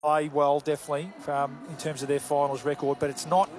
play well, definitely, in terms of their finals record, but it's not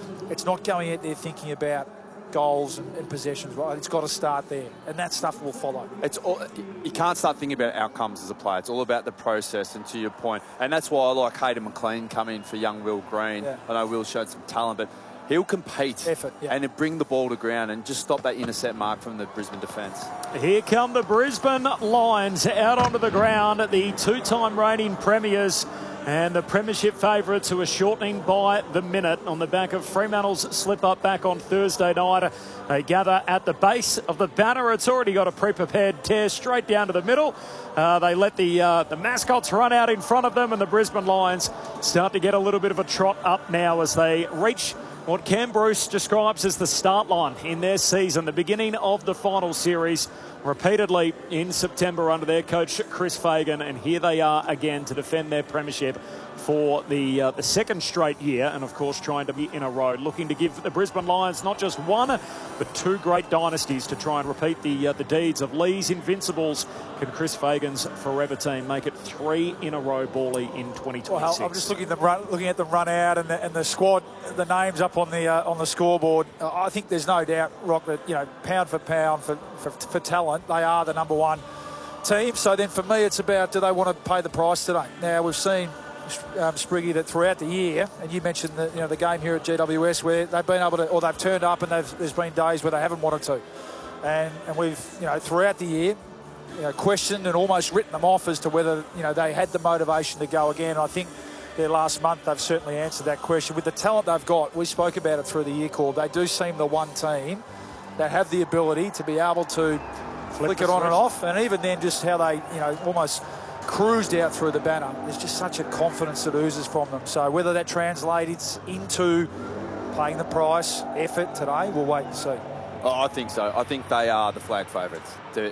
going out there thinking about goals and possessions, right? It's got to start there, and that stuff will follow. You can't start thinking about outcomes as a player. It's all about the process, and to your point, and that's why I like Hayden McLean coming in for young Will Green. Yeah. I know Will showed some talent, but he'll compete and then bring the ball to ground and just stop that intercept mark from the Brisbane defence. Here come the Brisbane Lions out onto the ground, the two-time reigning premiers and the premiership favourites who are shortening by the minute on the back of Fremantle's slip-up back on Thursday night. They gather at the base of the banner. It's already got a pre-prepared tear straight down to the middle. They let the mascots run out in front of them, and the Brisbane Lions start to get a little bit of a trot up now as they reach what Cam Bruce describes as the start line in their season, the beginning of the final series, repeatedly in September under their coach Chris Fagan, and here they are again to defend their premiership for the second straight year, and of course trying to be in a row, looking to give the Brisbane Lions not just one but two great dynasties to try and repeat the deeds of Lee's Invincibles. Can Chris Fagan's forever team make it 3 in a row, Bally, in 2026? Well, I'm just looking at them run out and the squad, the names up on the scoreboard. I think there's no doubt, Rock, that pound for pound for talent, they are the number one team. So then for me, it's about, do they want to pay the price today? Now we've seen Spriggy that throughout the year, and you mentioned the game here at GWS where they've been able to, or they've turned up, and there's been days where they haven't wanted to, and we've throughout the year questioned and almost written them off as to whether they had the motivation to go again. I think their last month they've certainly answered that question with the talent they've got. We spoke about it through the year, call. They do seem the one team that have the ability to be able to flick it on and off, and even then just how they almost cruised out through the banner. There's just such a confidence that oozes from them. So whether that translates into paying the price, effort today, we'll wait and see. Oh, I think so. I think they are the flag favourites.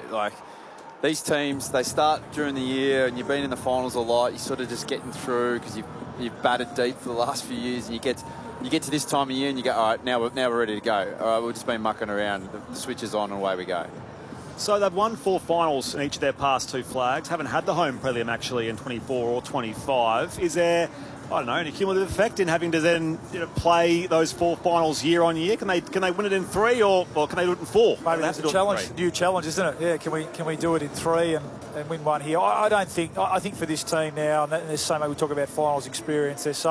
These teams, they start during the year and you've been in the finals a lot. You're sort of just getting through because you've batted deep for the last few years, and you get to this time of year and you go, all right, now we're ready to go. All right, we've just been mucking around. The switch is on and away we go. So they've won 4 finals in each of their past 2 flags. Haven't had the home prelim actually in 24 or 25. Is there, I don't know, an accumulative effect in having to then play those 4 finals year on year? Can they win it in 3 or can they do it in 4? Maybe that's a challenge, new challenge, isn't it? Yeah, can we do it in 3 and win one here? I don't think. I think for this team now, and there's so much, we talk about finals experience. They're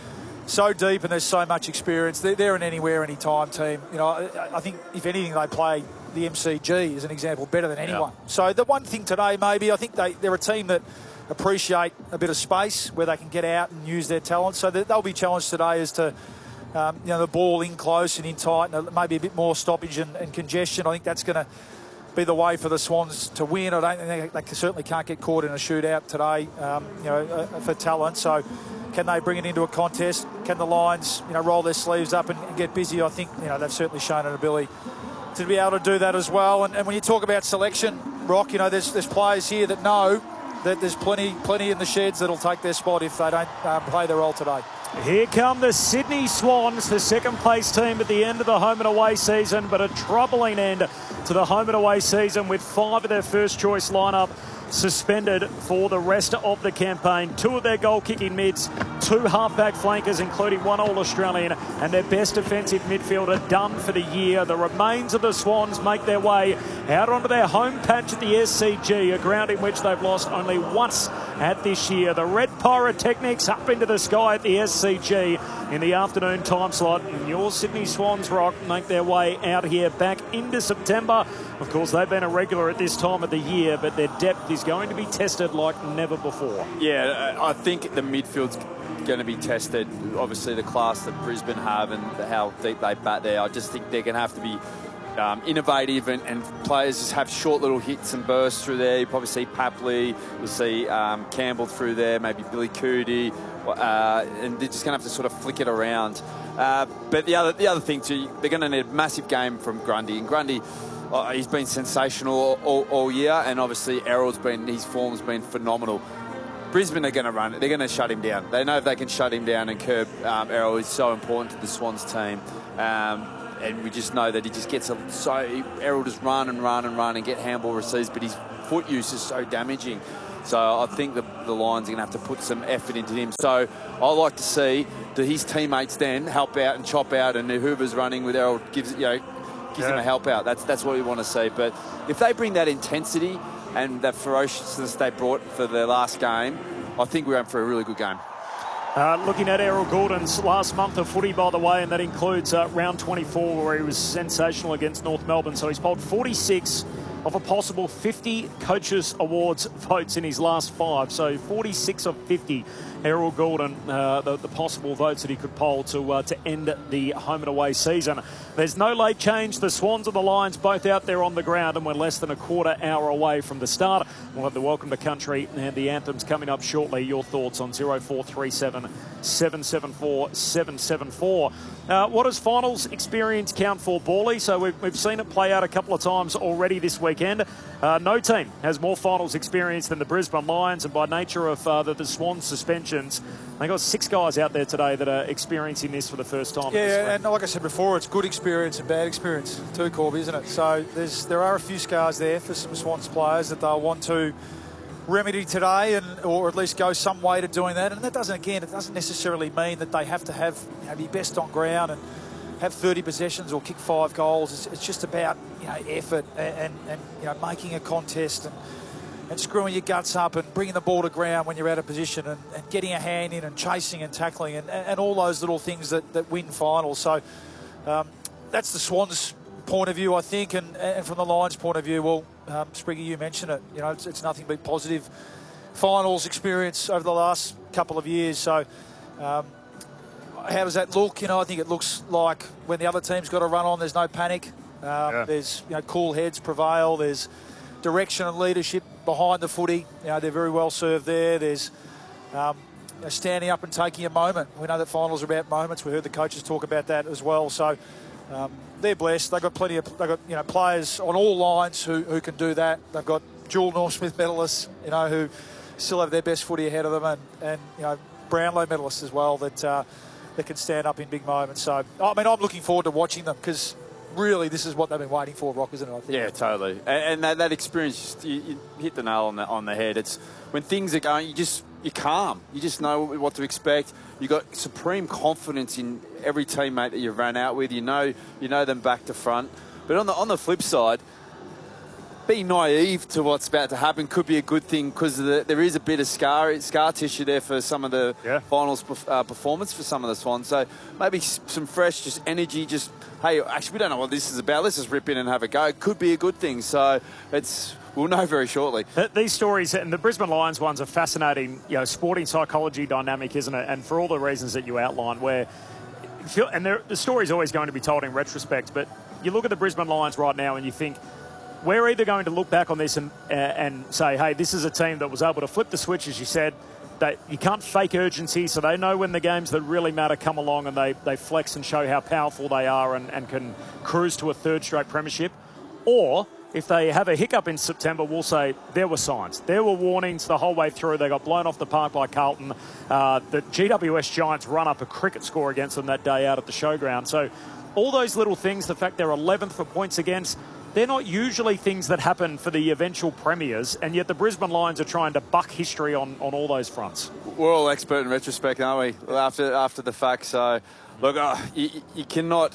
so deep and there's so much experience. They're an anywhere, anytime team. I think if anything they play the MCG as an example better than anyone. Yeah. So the one thing today, maybe, I think they're a team that appreciate a bit of space where they can get out and use their talent. So they'll be challenged today as to the ball in close and in tight, and maybe a bit more stoppage and congestion. I think that's going to be the way for the Swans to win. I don't think they certainly can't get caught in a shootout today, for talent. So can they bring it into a contest? Can the Lions, roll their sleeves up and get busy? I think, they've certainly shown an ability to be able to do that as well. And when you talk about selection, Rock, there's players here that know that there's plenty in the sheds that'll take their spot if they don't play their role today. Here come the Sydney Swans, the second place team at the end of the home and away season, but a troubling end to the home and away season with 5 of their first choice lineup suspended for the rest of the campaign. 2 of their goal-kicking mids, 2 half-back flankers, including 1 All-Australian, and their best defensive midfielder done for the year. The remains of the Swans make their way out onto their home patch at the SCG, a ground in which they've lost only once at this year. The Red Pyrotechnics up into the sky at the SCG in the afternoon time slot. And your Sydney Swans, Rock, make their way out here back into September. Of course, they've been a regular at this time of the year, but their depth is going to be tested like never before. Yeah, I think the midfield's going to be tested. Obviously, the class that Brisbane have and how deep they bat there, I just think they're going to have to be innovative and players just have short little hits and bursts through there. You probably see Papley, you'll see Campbell through there, maybe Billy Cootie, and they're just going to have to sort of flick it around. But the other thing too, they're going to need a massive game from Grundy, and Grundy, he's been sensational all year, and obviously his form's been phenomenal. Brisbane are going to run it. They're going to shut him down. They know if they can shut him down and curb Errol is so important to the Swans team. And we just know that he just gets Errol just run and get handball receives, but his foot use is so damaging. So I think the Lions are going to have to put some effort into him. So I like to see that his teammates then help out and chop out, and whoever's running with Errol gives him a help out. That's what we want to see. But if they bring that intensity and that ferociousness they brought for their last game, I think we're in for a really good game. Looking at Errol Gulden's last month of footy, by the way, and that includes round 24 where he was sensational against North Melbourne. So he's polled 46 of a possible 50 Coaches Awards votes in his last 5. So 46 of 50, Errol Gulden, the possible votes that he could poll to end the home and away season. There's no late change. The Swans and the Lions both out there on the ground, and we're less than a quarter hour away from the start. We'll have the Welcome to Country and the anthems coming up shortly. Your thoughts on 0437 774 774. What does finals experience count for, Bally? So we've seen it play out a couple of times already this weekend. No team has more finals experience than the Brisbane Lions, and by nature of the Swans suspensions, they got 6 guys out there today that are experiencing this for the first time. Yeah, and like I said before, it's good experience and bad experience too, Corby, isn't it? So there are a few scars there for some Swans players that they'll want to remedy today, or at least go some way to doing that. And that doesn't necessarily mean that they have to have be best on ground and have 30 possessions or kick 5 goals. It's just about effort and making a contest and screwing your guts up and bringing the ball to ground when you're out of position and getting a hand in and chasing and tackling and all those little things that win finals. So that's the Swans' point of view, I think, and from the Lions' point of view, well, Spriggy, you mentioned it. It's nothing but positive finals experience over the last couple of years. So how does that look? I think it looks like when the other team's got a run on, there's no panic. There's cool heads prevail. There's direction and leadership behind the footy. They're very well served there. There's standing up and taking a moment. We know that finals are about moments. We heard the coaches talk about that as well. So they're blessed. They've got players on all lines who can do that. They've got dual Norm Smith medalists, who still have their best footy ahead of them, and Brownlow medalists as well that can stand up in big moments. So I'm looking forward to watching them, because really, this is what they've been waiting for, Rock, isn't it? I think. Yeah, totally. And that experience, you hit the nail on the head. It's when things are going, you're calm. You just know what to expect. You've got supreme confidence in every teammate that you've ran out with. You know them back to front. But on the flip side, being naive to what's about to happen could be a good thing, because there is a bit of scar tissue there for some of the finals performance for some of the Swans. So maybe some fresh energy, hey, actually, we don't know what this is about. Let's just rip in and have a go. It could be a good thing. So we'll know very shortly. These stories, and the Brisbane Lions one's a fascinating, sporting psychology dynamic, isn't it? And for all the reasons that you outlined, the story's always going to be told in retrospect, but you look at the Brisbane Lions right now and you think, we're either going to look back on this and say, hey, this is a team that was able to flip the switch, as you said. You can't fake urgency, so they know when the games that really matter come along, and they flex and show how powerful they are and can cruise to a 3rd straight premiership. Or if they have a hiccup in September, we'll say there were signs. There were warnings the whole way through. They got blown off the park by Carlton. The GWS Giants run up a cricket score against them that day out at the showground. So all those little things, the fact they're 11th for points against, they're not usually things that happen for the eventual premiers, and yet the Brisbane Lions are trying to buck history on all those fronts. We're all expert in retrospect, aren't we? After the fact. So, look, you cannot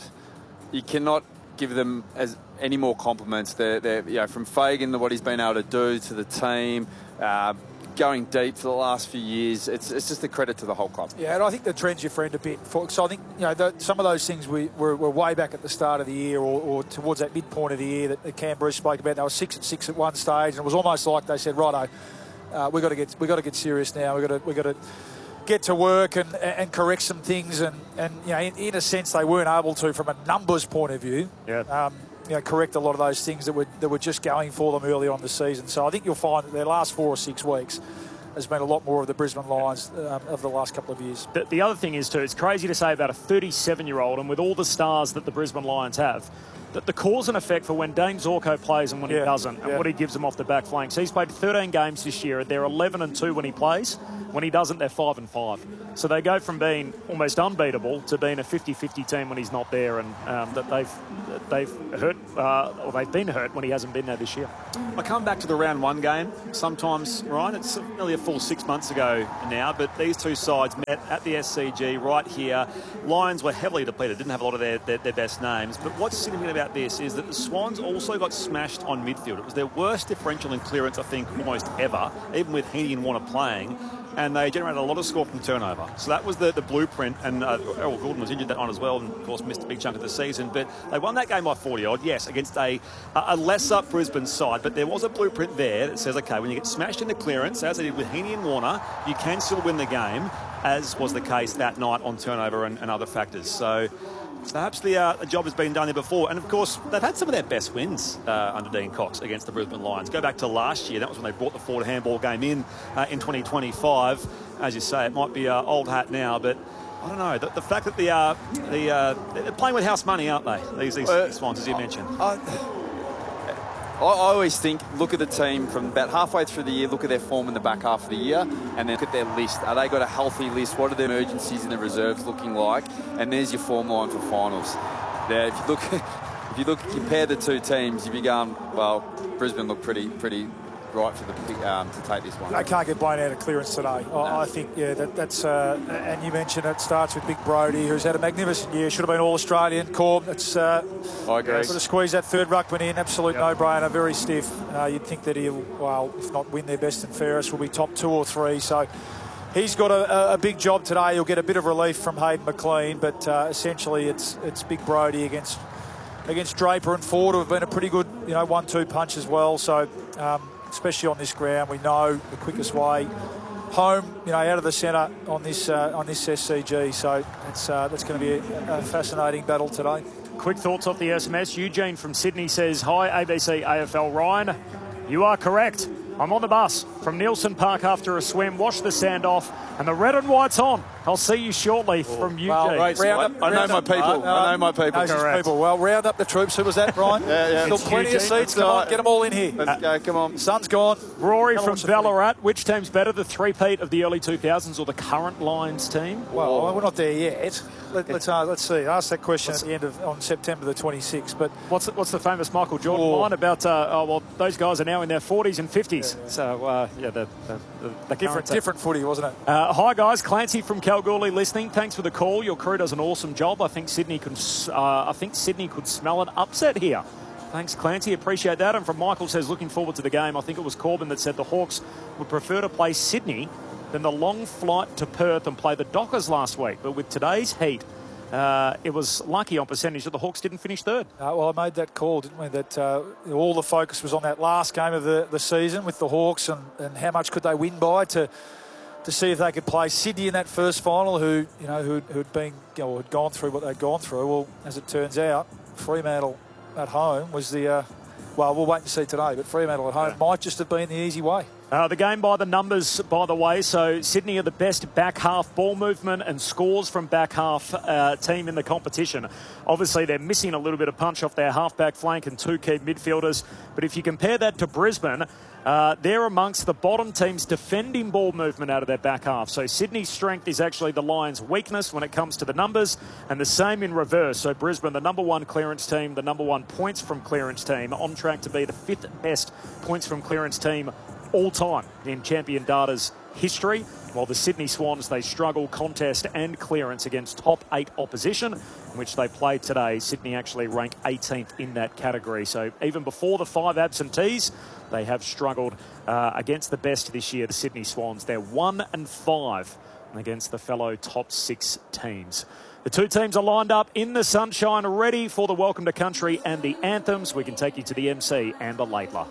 give them any more compliments. They're from Fagan to what he's been able to do to the team. Going deep for the last few years, it's just a credit to the whole club. Yeah, and I think the trend's your friend a bit. So I think some of those things were way back at the start of the year, or towards that midpoint of the year that Cam Bruce spoke about. They were 6-6 at one stage, and it was almost like they said, "Righto, we got to get serious now. We got to get to work and correct some things." And in a sense, they weren't able to, from a numbers point of view. Yeah. Correct a lot of those things that were just going for them early on the season. So I think you'll find that their last 4 or 6 weeks has been a lot more of the Brisbane Lions of the last couple of years. The other thing is, too, it's crazy to say about a 37-year-old, and with all the stars that the Brisbane Lions have, the cause and effect for when Dane Zorko plays and when he doesn't, and what he gives them off the back flank. So he's played 13 games this year. They're 11-2 when he plays. When he doesn't, they're 5-5. So they go from being almost unbeatable to being a 50-50 team when he's not there, and that they've hurt or they've been hurt when he hasn't been there this year. I come back to the round one game sometimes, Ryan. It's nearly a full 6 months ago now, but these two sides met at the SCG right here. Lions were heavily depleted, didn't have a lot of their best names, but what's significant about this is that the Swans also got smashed on midfield. It was their worst differential in clearance, I think, almost ever, even with Heaney and Warner playing, and they generated a lot of score from turnover. So that was the blueprint, and Errol Gordon was injured that on as well, and of course missed a big chunk of the season, but they won that game by 40-odd, yes, against a lesser Brisbane side, but there was a blueprint there that says, okay, when you get smashed in the clearance, as they did with Heaney and Warner, you can still win the game, as was the case that night on turnover and other factors. So perhaps the job has been done there before. And, of course, they've had some of their best wins under Dean Cox against the Brisbane Lions. Go back to last year. That was when they brought the Ford handball game in 2025. As you say, it might be old hat now, but I don't know. The fact that they're playing with house money, aren't they, these Swans, as you mentioned? I always think, look at the team from about halfway through the year, look at their form in the back half of the year, and then look at their list. Are they got a healthy list? What are their emergencies and the reserves looking like? And there's your form line for finals. There, if you look, compare the two teams, you'd be going, well, Brisbane look pretty right for to take this one. They can't get blown out of clearance today. No. I think, that's and you mentioned it starts with Big Brodie, who's had a magnificent year. Should have been All-Australian. Corb, that's I agree. Sort of squeeze that third ruckman in. Absolute no-brainer. Very stiff. You'd think that he'll, well, if not win their best and fairest, will be top 2 or 3. So he's got a big job today. He'll get a bit of relief from Hayden McLean, but essentially it's Big Brodie against Draper and Ford, who have been a pretty good 1-2 punch as well. So especially on this ground, we know the quickest way home, out of the centre on this SCG. So that's going to be a fascinating battle today. Quick thoughts off the SMS. Eugene from Sydney says, "Hi, ABC AFL Ryan. You are correct. I'm on the bus from Nielsen Park after a swim, wash the sand off, and the red and white's on. I'll see you shortly from Eugene." Well, I know my people. Correct. Well, round up the troops. Who was that, Brian? Yeah. Still plenty of seats. Come on, get them all in here. Let's go. Come on. Sun's gone. Rory from Ballarat. Which team's better, the three-peat of the early 2000s or the current Lions team? Well, we're not there yet. Let's see. Ask that question at the end on September the 26th. But what's the famous Michael Jordan line about? Those guys are now in their 40s and 50s. Yeah. So the different footy, wasn't it? Hi guys, Clancy from Kalgoorlie listening. Thanks for the call. Your crew does an awesome job. I think Sydney could smell an upset here. Thanks, Clancy. Appreciate that. And from Michael says, looking forward to the game. I think it was Corbin that said the Hawks would prefer to play Sydney than the long flight to Perth and play the Dockers last week. But with today's heat, it was lucky on percentage that the Hawks didn't finish third. Well, I made that call, didn't we? That all the focus was on that last game of the season with the Hawks and how much could they win by to see if they could play Sydney in that first final, who'd been had gone through what they'd gone through. Well, as it turns out, Fremantle at home was the we'll wait and see today. But Fremantle at home might just have been the easy way. The game by the numbers, by the way. So Sydney are the best back half ball movement and scores from back half team in the competition. Obviously, they're missing a little bit of punch off their half-back flank and 2 key midfielders. But if you compare that to Brisbane, they're amongst the bottom teams defending ball movement out of their back half. So Sydney's strength is actually the Lions' weakness when it comes to the numbers, and the same in reverse. So Brisbane, the number 1 clearance team, the number 1 points from clearance team, on track to be the 5th best points from clearance team all time in Champion Data's history, while the Sydney Swans, they struggle contest and clearance against top 8 opposition, which they played today. Sydney actually rank 18th in that category. So even before the 5 absentees, they have struggled against the best this year, the Sydney Swans. They're 1-5 against the fellow top 6 teams. The 2 teams are lined up in the sunshine, ready for the Welcome to Country and the anthems. We can take you to the MC and the Laidler.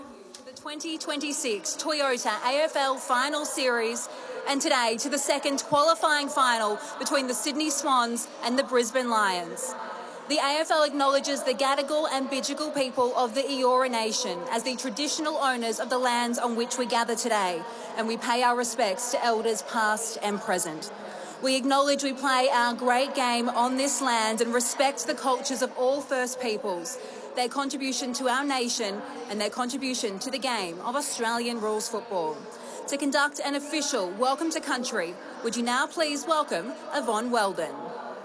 2026 Toyota AFL Final Series, and today to the second qualifying final between the Sydney Swans and the Brisbane Lions. The AFL acknowledges the Gadigal and Bidjigal people of the Eora Nation as the traditional owners of the lands on which we gather today, and we pay our respects to elders past and present. We acknowledge we play our great game on this land and respect the cultures of all First Peoples, their contribution to our nation and their contribution to the game of Australian rules football. To conduct an official Welcome to Country, would you now please welcome Yvonne Weldon.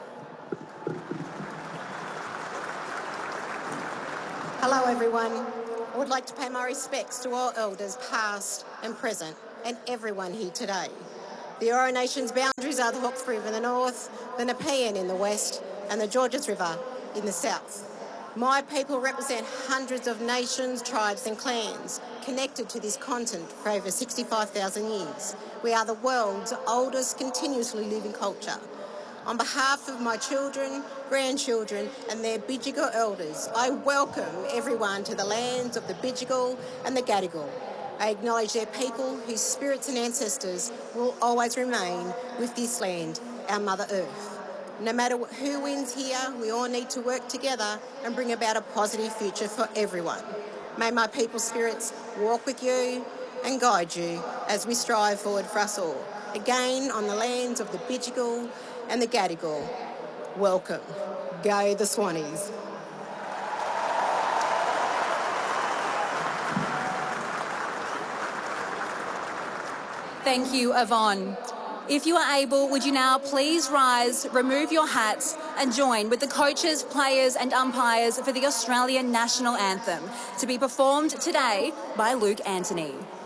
Hello everyone. I would like to pay my respects to all elders past and present and everyone here today. The Eora Nation's boundaries are the Hawkesbury River in the north, the Nepean in the west and the Georges River in the south. My people represent hundreds of nations, tribes and clans connected to this continent for over 65,000 years. We are the world's oldest continuously living culture. On behalf of my children, grandchildren and their Bidjigal elders, I welcome everyone to the lands of the Bidjigal and the Gadigal. I acknowledge their people whose spirits and ancestors will always remain with this land, our Mother Earth. No matter who wins here, we all need to work together and bring about a positive future for everyone. May my people's spirits walk with you and guide you as we strive forward for us all. Again, on the lands of the Bidjigal and the Gadigal, welcome. Go the Swannies. Thank you, Yvonne. If you are able, would you now please rise, remove your hats and join with the coaches, players and umpires for the Australian National Anthem, to be performed today by Luke Anthony.